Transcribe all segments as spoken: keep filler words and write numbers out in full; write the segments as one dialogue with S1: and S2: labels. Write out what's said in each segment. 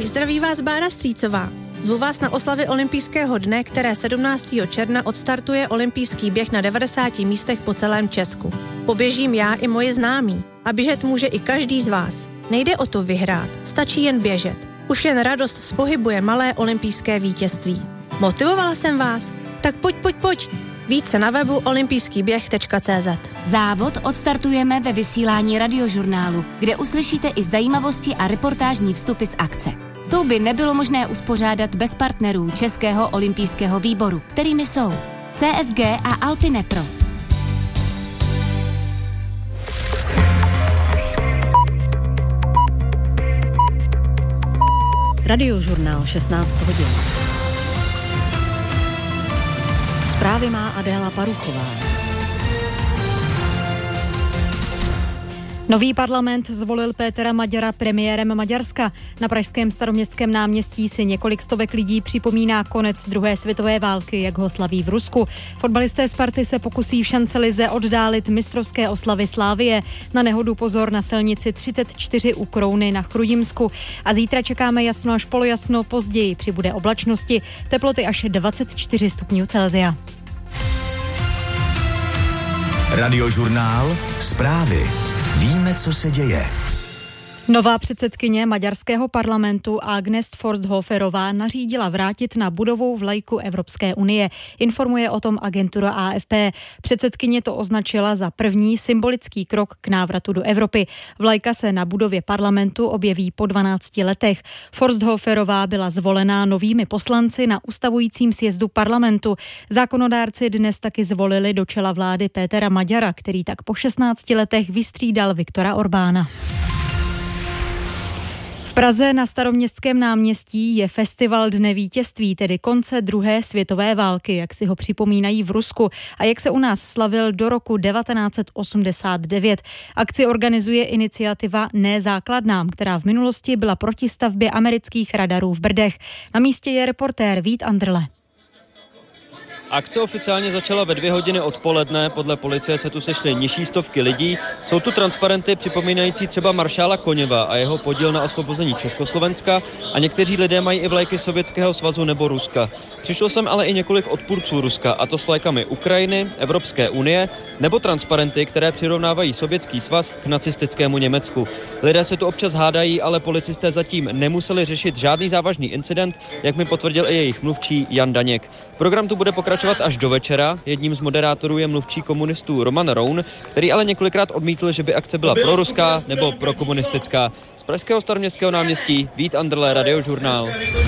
S1: Ahoj, zdraví vás Bára Strýcová. Zvu vás na oslavy olympijského dne, které sedmnáctého června odstartuje olympijský běh na devadesáti místech po celém Česku. Poběžím já i moji známí a běžet může i každý z vás. Nejde o to vyhrát, stačí jen běžet. Už jen radost z pohybu je malé olympijské vítězství. Motivovala jsem vás? Tak pojď, pojď, pojď. Více na webu olympijský běh tečka cé zet.
S2: Závod odstartujeme ve vysílání Radiožurnálu, kde uslyšíte i zajímavosti a reportážní vstupy z akce. To by nebylo možné uspořádat bez partnerů Českého olympijského výboru, kterými jsou C S G a Alpine Pro.
S3: Radiožurnál šestnáct hodin. Zprávy má Adéla Paruchová. Nový parlament zvolil Pétera Maďara premiérem Maďarska. Na pražském Staroměstském náměstí si několik stovek lidí připomíná konec druhé světové války, jak ho slaví v Rusku. Fotbalisté Sparty se pokusí v šancelize oddálit mistrovské oslavy Slavie. Na nehodu pozor na silnici třicet čtyři u Krouny na Chrudimsku. A zítra čekáme jasno až polojasno, později přibude oblačnosti, teploty až dvacet čtyři stupňů Celsia.
S4: Radiožurnál, zprávy. Víme, co se děje.
S3: Nová předsedkyně maďarského parlamentu Agnes Forsthoferová nařídila vrátit na budovou vlajku Evropské unie. Informuje o tom agentura A F P. Předsedkyně to označila za první symbolický krok k návratu do Evropy. Vlajka se na budově parlamentu objeví po dvanácti letech. Forsthoferová byla zvolená novými poslanci na ustavujícím sjezdu parlamentu. Zákonodárci dnes taky zvolili do čela vlády Pétera Maďara, který tak po šestnácti letech vystřídal Viktora Orbána. V Praze na Staroměstském náměstí je festival Dne vítězství, tedy konce druhé světové války, jak si ho připomínají v Rusku a jak se u nás slavil do roku devatenáct set osmdesát devět. Akci organizuje iniciativa Ne základnám, která v minulosti byla proti stavbě amerických radarů v Brdech. Na místě je reportér Vít Andrle.
S5: Akce oficiálně začala ve dvě hodiny odpoledne, podle policie se tu sešly nižší stovky lidí. Jsou tu transparenty připomínající třeba maršála Koněva a jeho podíl na osvobození Československa a někteří lidé mají i vlajky Sovětského svazu nebo Ruska. Přišlo sem ale i několik odpůrců Ruska, a to s vlajkami Ukrajiny, Evropské unie nebo transparenty, které přirovnávají Sovětský svaz k nacistickému Německu. Lidé se tu občas hádají, ale policisté zatím nemuseli řešit žádný závažný incident, jak mi potvrdil i jejich mluvčí Jan Daněk. Program tu bude pokračovat až do večera. Jedním z moderátorů je mluvčí komunistů Roman Roun, který ale několikrát odmítl, že by akce byla proruská nebo prokomunistická. Z pražského Staroměstského náměstí Vít Andrle, Radiožurnál.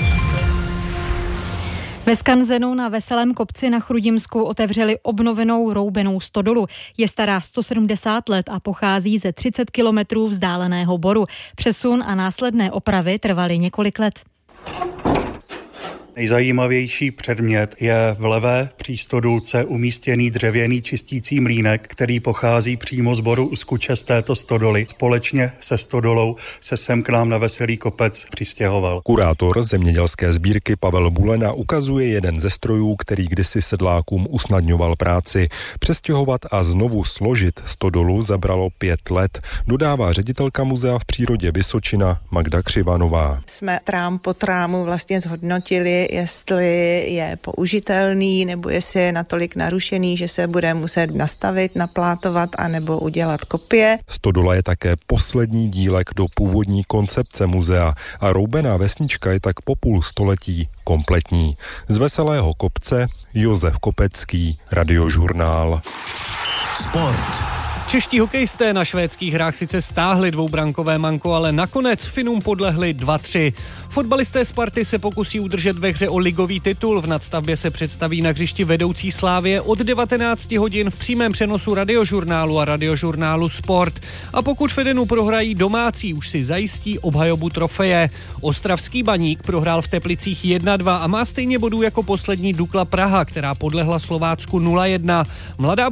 S3: Ve Skanzenu na Veselém kopci na Chrudimsku otevřeli obnovenou roubenou stodolu. Je stará sto sedmdesát let a pochází ze třicet kilometrů vzdáleného Boru. Přesun a následné opravy trvaly několik let.
S6: Nejzajímavější předmět je v levé přístodulce umístěný dřevěný čistící mlýnek, který pochází přímo z Boru Uskuče z této stodoly. Společně se stodolou se sem k nám na Veselý kopec přistěhoval.
S7: Kurátor zemědělské sbírky Pavel Bulena ukazuje jeden ze strojů, který kdysi sedlákům usnadňoval práci. Přestěhovat a znovu složit stodolu zabralo pět let, dodává ředitelka muzea v přírodě Vysočina Magda Křivanová.
S8: Jsme trám po trámu vlastně zhodnotili, jestli je použitelný, nebo jestli je natolik narušený, že se bude muset nastavit, naplátovat a nebo udělat kopie.
S7: Stodola je také poslední dílek do původní koncepce muzea a roubená vesnička je tak po půl století kompletní. Z Veselého kopce Josef Kopecký, Radiožurnál.
S4: Sport.
S9: Čeští hokejisté na švédských hrách sice stáhli dvoubrankové manko, ale nakonec Finům podlehli dva tři. Fotbalisté Sparty se pokusí udržet ve hře o ligový titul. V nadstavbě se představí na hřišti vedoucí Slavie od devatenácti hodin v přímém přenosu Radiožurnálu a Radiožurnálu Sport. A pokud Fedenu prohrají domácí, už si zajistí obhajobu trofeje. Ostravský Baník prohrál v Teplicích jedna dva a má stejně bodů jako poslední Dukla Praha, která podlehla Slovácku nula jedna. Mladá